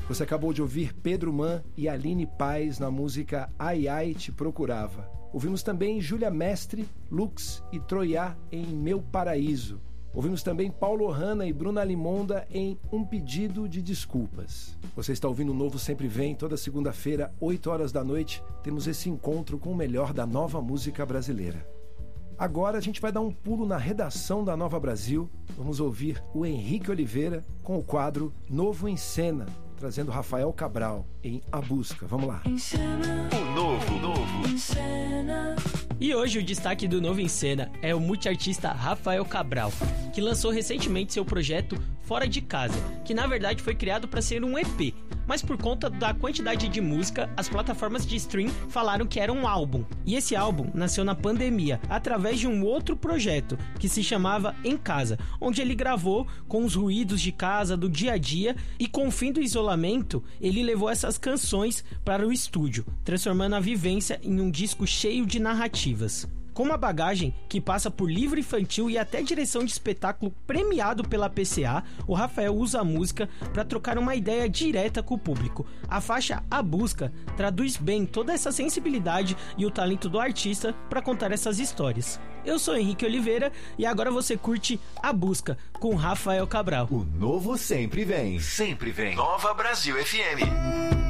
Você acabou de ouvir Pedro Man e Aline Paz na música Ai Ai Te Procurava. Ouvimos também Júlia Mestre, Lux e Troiá em Meu Paraíso. Ouvimos também Paulo Hanna e Bruna Limonda em Um Pedido de Desculpas. Você está ouvindo o Novo Sempre Vem, toda segunda-feira, 8 horas da noite. Temos esse encontro com o melhor da nova música brasileira. Agora a gente vai dar um pulo na redação da Nova Brasil. Vamos ouvir o Henrique Oliveira com o quadro Novo em Cena, trazendo Rafael Cabral em A Busca. Vamos lá. O Novo em Cena. E hoje o destaque do Novo em Cena é o multiartista Rafael Cabral, que lançou recentemente seu projeto Fora de Casa, que na verdade foi criado para ser um EP, mas por conta da quantidade de música, as plataformas de stream falaram que era um álbum. E esse álbum nasceu na pandemia, através de um outro projeto, que se chamava Em Casa, onde ele gravou com os ruídos de casa, do dia a dia, e com o fim do isolamento, ele levou essas canções para o estúdio, transformando a vivência em um disco cheio de narrativas. Com uma bagagem que passa por livro infantil e até direção de espetáculo premiado pela PCA, o Rafael usa a música para trocar uma ideia direta com o público. A faixa A Busca traduz bem toda essa sensibilidade e o talento do artista para contar essas histórias. Eu sou Henrique Oliveira e agora você curte A Busca com Rafael Cabral. O novo sempre vem. Sempre vem. Nova Brasil FM.